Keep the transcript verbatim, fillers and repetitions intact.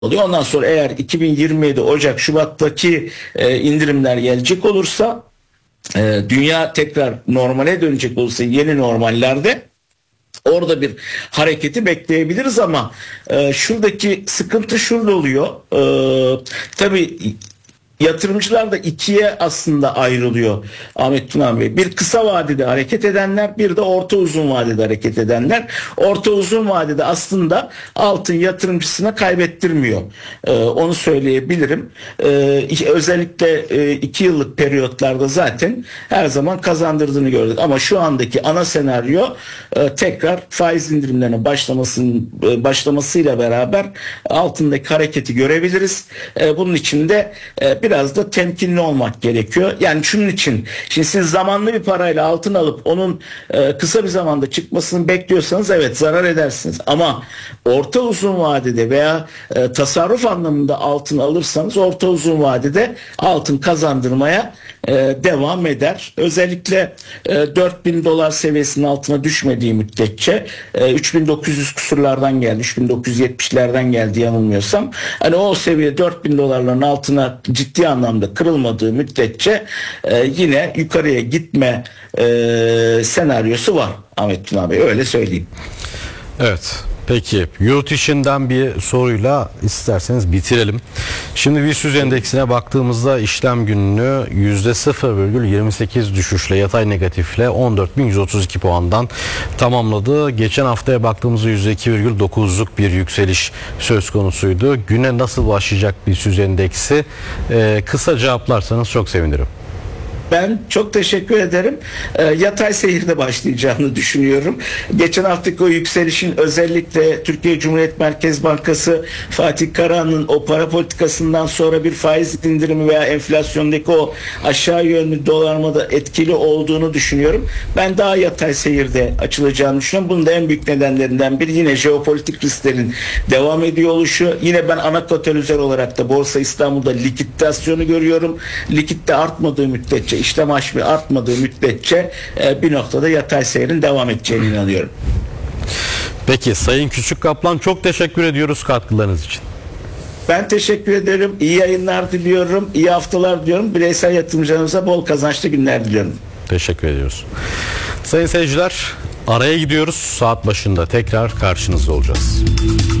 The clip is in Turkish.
oluyor. Ondan sonra eğer iki bin yirmi yedi Ocak Şubat'taki e, indirimler gelecek olursa, e, dünya tekrar normale dönecek olursa, yeni normallerde orada bir hareketi bekleyebiliriz ama e, şuradaki sıkıntı şurada oluyor. E, tabii yatırımcılar da ikiye aslında ayrılıyor Ahmet Tunan Bey. Bir kısa vadede hareket edenler, bir de orta uzun vadede hareket edenler. Orta uzun vadede aslında altın yatırımcısına kaybettirmiyor. Ee, onu söyleyebilirim. Ee, özellikle e, iki yıllık periyotlarda zaten her zaman kazandırdığını gördük. Ama şu andaki ana senaryo e, tekrar faiz indirimlerinin başlamasının e, başlamasıyla beraber altındaki hareketi görebiliriz. E, bunun için de e, bir biraz da temkinli olmak gerekiyor. Yani şunun için, şimdi siz zamanlı bir parayla altın alıp onun e, kısa bir zamanda çıkmasını bekliyorsanız evet zarar edersiniz. Ama orta uzun vadede veya e, tasarruf anlamında altın alırsanız orta uzun vadede altın kazandırmaya e, devam eder. Özellikle e, dört bin dolar seviyesinin altına düşmediği müddetçe e, üç bin dokuz yüz kusurlardan geldi. üç bin dokuz yüz yetmişlerden geldi yanılmıyorsam. Hani o seviye dört bin dolarların altına ciddi anlamda kırılmadığı müddetçe e, yine yukarıya gitme e, senaryosu var Ahmet Tuna Bey, öyle söyleyeyim. Evet. Peki yurt içinden bir soruyla isterseniz bitirelim. Şimdi BIST yüz endeksine baktığımızda işlem gününü yüzde sıfır virgül yirmi sekiz düşüşle, yatay negatifle on dört bin yüz otuz iki puandan tamamladı. Geçen haftaya baktığımızda yüzde iki virgül dokuzluk bir yükseliş söz konusuydu. Güne nasıl başlayacak BIST yüz endeksi? Ee, kısa cevaplarsanız çok sevinirim. Ben çok teşekkür ederim. E, yatay seyirde başlayacağını düşünüyorum. Geçen haftaki o yükselişin özellikle Türkiye Cumhuriyet Merkez Bankası Fatih Karahan'ın o para politikasından sonra bir faiz indirimi veya enflasyondaki o aşağı yönlü dolarmada etkili olduğunu düşünüyorum. Ben daha yatay seyirde açılacağını düşünüyorum. Bunun da en büyük nedenlerinden biri yine jeopolitik risklerin devam ediyor oluşu. Yine ben ana katalizör olarak da Borsa İstanbul'da likiditasyonu görüyorum. Likitte artmadığı müddetçe, işlem hacmi artmadığı müddetçe e, bir noktada yatay seyrin devam edeceğine inanıyorum. Peki Sayın Küçük Kaplan, çok teşekkür ediyoruz katkılarınız için. Ben teşekkür ederim. İyi yayınlar diliyorum. İyi haftalar diliyorum. Bireysel yatırımcılarımıza bol kazançlı günler diliyorum. Teşekkür ediyoruz. Sayın seyirciler, araya gidiyoruz. Saat başında tekrar karşınızda olacağız.